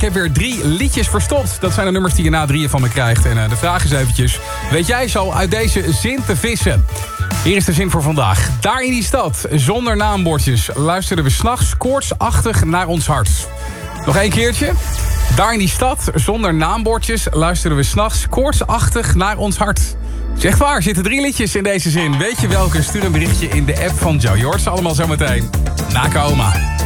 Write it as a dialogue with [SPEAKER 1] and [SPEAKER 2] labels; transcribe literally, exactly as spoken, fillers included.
[SPEAKER 1] ik heb weer drie liedjes verstopt. Dat zijn de nummers die je na drieën van me krijgt. En uh, de vraag is eventjes, weet jij zo uit deze zin te vissen? Hier is de zin voor vandaag. Daar in die stad, zonder naambordjes, luisterden we 's nachts koortsachtig naar ons hart. Nog één keertje. Daar in die stad, zonder naambordjes, luisterden we 's nachts koortsachtig naar ons hart. Zeg waar, er zitten drie liedjes in deze zin. Weet je welke? Stuur een berichtje in de app van Joe. Je hoort ze allemaal zometeen. Na Coma.